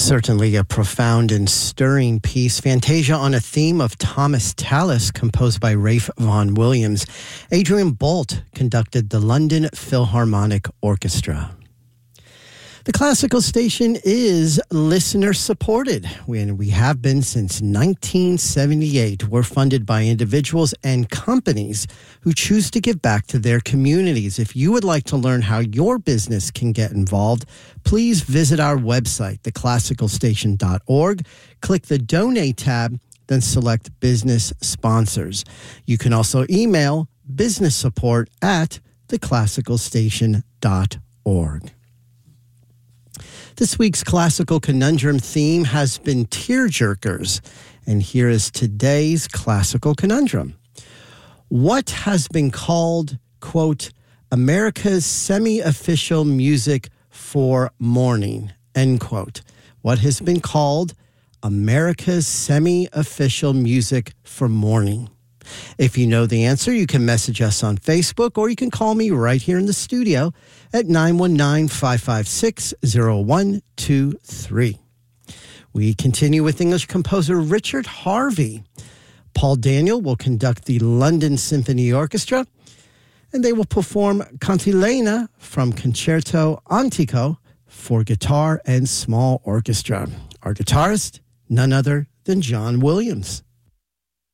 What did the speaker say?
Certainly a profound and stirring piece. Fantasia on a theme of Thomas Tallis, composed by Ralph Vaughan Williams. Adrian Boult conducted the London Philharmonic Orchestra. The Classical Station is listener-supported, and we have been since 1978. We're funded by individuals and companies who choose to give back to their communities. If you would like to learn how your business can get involved, please visit our website, theclassicalstation.org. Click the Donate tab, then select Business Sponsors. You can also email businesssupport@theclassicalstation.org. This week's Classical Conundrum theme has been tearjerkers, and here is today's Classical Conundrum. What has been called, quote, America's semi-official music for mourning, end quote? What has been called America's semi-official music for mourning? If you know the answer, you can message us on Facebook, or you can call me right here in the studio at 919-556-0123. We continue with English composer Richard Harvey. Paul Daniel will conduct the London Symphony Orchestra, and they will perform Cantilena from Concerto Antico for guitar and small orchestra. Our guitarist, none other than John Williams.